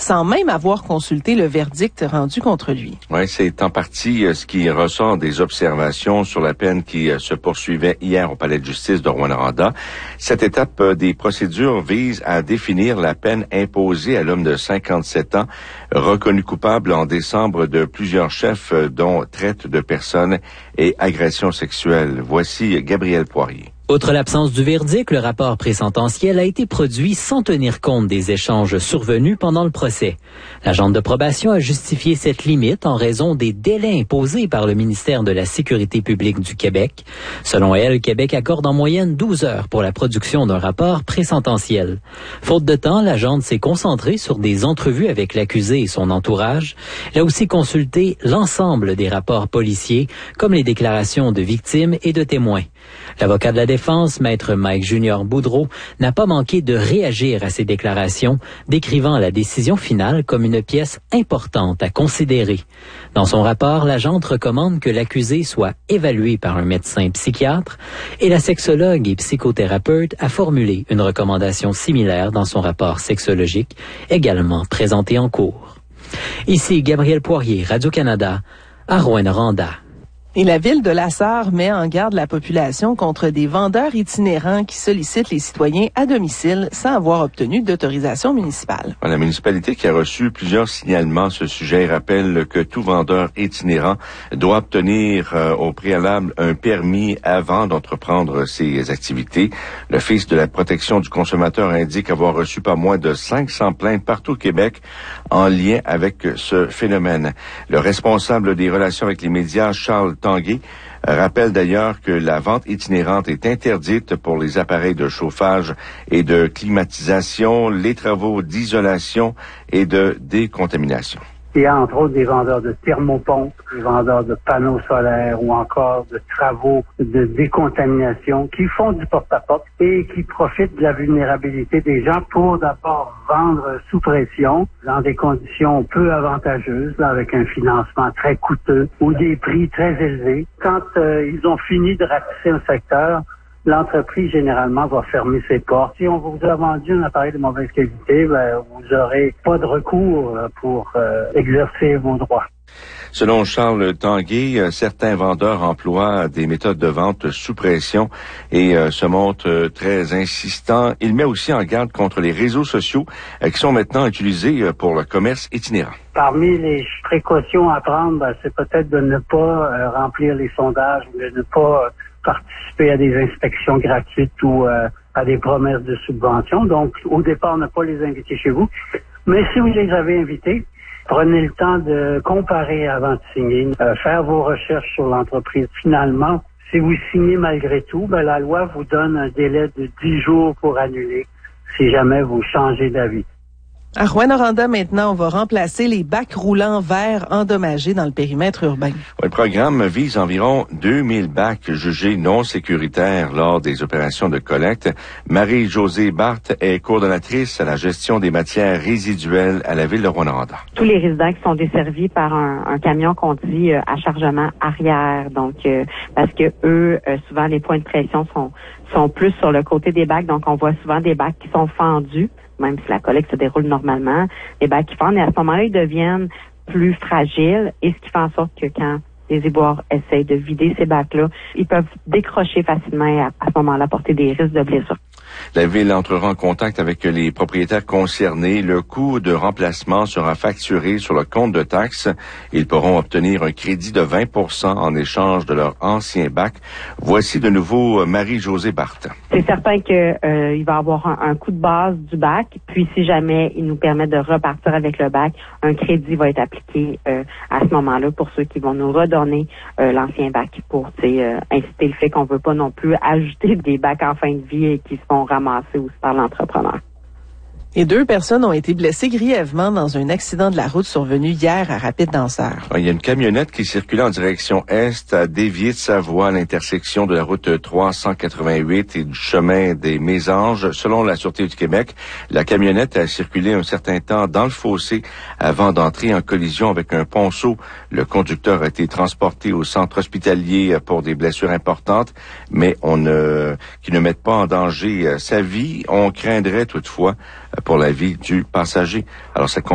sans même avoir consulté le verdict rendu contre lui. Oui, c'est en partie ce qui ressort des observations sur la peine qui se poursuivait hier au Palais de justice de Rouyn-Noranda. Cette étape des procédures vise à définir la peine imposée à l'homme de 57 ans, reconnu coupable en décembre de plusieurs chefs, dont traite de personnes et agression sexuelle. Voici Gabriel Poirier. Outre l'absence du verdict, le rapport présententiel a été produit sans tenir compte des échanges survenus pendant le procès. L'agente de probation a justifié cette limite en raison des délais imposés par le ministère de la Sécurité publique du Québec. Selon elle, Québec accorde en moyenne 12 heures pour la production d'un rapport présententiel. Faute de temps, l'agente s'est concentrée sur des entrevues avec l'accusé et son entourage. Elle a aussi consulté l'ensemble des rapports policiers, comme les déclarations de victimes et de témoins. L'avocat de la défense, maître Mike Junior Boudreau, n'a pas manqué de réagir à ces déclarations, décrivant la décision finale comme une pièce importante à considérer. Dans son rapport, l'agente recommande que l'accusé soit évalué par un médecin psychiatre et la sexologue et psychothérapeute a formulé une recommandation similaire dans son rapport sexologique, également présenté en cours. Ici Gabriel Poirier, Radio-Canada, à Rouyn-Noranda. Et la ville de La Sarre met en garde la population contre des vendeurs itinérants qui sollicitent les citoyens à domicile sans avoir obtenu d'autorisation municipale. La municipalité qui a reçu plusieurs signalements à ce sujet rappelle que tout vendeur itinérant doit obtenir au préalable un permis avant d'entreprendre ses activités. L'Office de la protection du consommateur indique avoir reçu pas moins de 500 plaintes partout au Québec en lien avec ce phénomène. Le responsable des relations avec les médias, Charles Tanguay, rappelle d'ailleurs que la vente itinérante est interdite pour les appareils de chauffage et de climatisation, les travaux d'isolation et de décontamination. Il y a entre autres des vendeurs de thermopompes, des vendeurs de panneaux solaires ou encore de travaux de décontamination qui font du porte-à-porte et qui profitent de la vulnérabilité des gens pour d'abord vendre sous pression dans des conditions peu avantageuses, là, avec un financement très coûteux ou des prix très élevés. Quand ils ont fini de ratisser un secteur, l'entreprise, généralement, va fermer ses portes. Si on vous a vendu un appareil de mauvaise qualité, vous n'aurez pas de recours pour exercer vos droits. Selon Charles Tanguay, certains vendeurs emploient des méthodes de vente sous pression et se montrent très insistants. Il met aussi en garde contre les réseaux sociaux qui sont maintenant utilisés pour le commerce itinérant. Parmi les précautions à prendre, c'est peut-être de ne pas remplir les sondages, de ne pas participer à des inspections gratuites ou à des promesses de subventions. Donc, au départ, ne pas les inviter chez vous. Mais si vous les avez invités, prenez le temps de comparer avant de signer, faire vos recherches sur l'entreprise. Finalement, si vous signez malgré tout, la loi vous donne un délai de 10 jours pour annuler si jamais vous changez d'avis. À Rouyn-Noranda, maintenant, on va remplacer les bacs roulants verts endommagés dans le périmètre urbain. Le programme vise environ 2000 bacs jugés non sécuritaires lors des opérations de collecte. Marie-Josée Barthes est coordonnatrice à la gestion des matières résiduelles à la ville de Rouyn-Noranda. Tous les résidents qui sont desservis par un camion qu'on dit à chargement arrière, donc parce que eux, souvent les points de pression sont plus sur le côté des bacs, donc on voit souvent des bacs qui sont fendus. Même si la collecte se déroule normalement, les bacs qui fendent, et à ce moment-là, ils deviennent plus fragiles, et ce qui fait en sorte que quand les éboueurs essayent de vider ces bacs-là, ils peuvent décrocher facilement et à ce moment-là porter des risques de blessures. La ville entrera en contact avec les propriétaires concernés. Le coût de remplacement sera facturé sur le compte de taxes. Ils pourront obtenir un crédit de 20% en échange de leur ancien bac. Voici de nouveau Marie-Josée Barthes. C'est certain que il va y avoir un coût de base du bac. Puis si jamais il nous permet de repartir avec le bac, un crédit va être appliqué à ce moment-là pour ceux qui vont nous redonner l'ancien bac pour inciter le fait qu'on veut pas non plus ajouter des bacs en fin de vie et qui se font ramasser aussi par l'entrepreneur. Et 2 personnes ont été blessées grièvement dans un accident de la route survenu hier à Rapide-Danseur. Il y a une camionnette qui circulait en direction est a dévié de sa voie à l'intersection de la route 388 et du chemin des Mésanges. Selon la Sûreté du Québec, la camionnette a circulé un certain temps dans le fossé avant d'entrer en collision avec un ponceau. Le conducteur a été transporté au centre hospitalier pour des blessures importantes, mais qui ne mettent pas en danger sa vie. On craindrait toutefois pour la vie du passager. Alors, ça